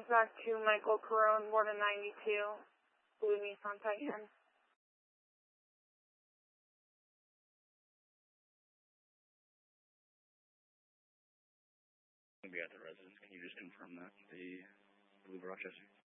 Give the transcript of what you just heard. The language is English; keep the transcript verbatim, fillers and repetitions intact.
Back to Michael Carone, Morton ninety-two, Blue Nissan Titan. Be at the residence. Can you just confirm that, the Blue Rochester?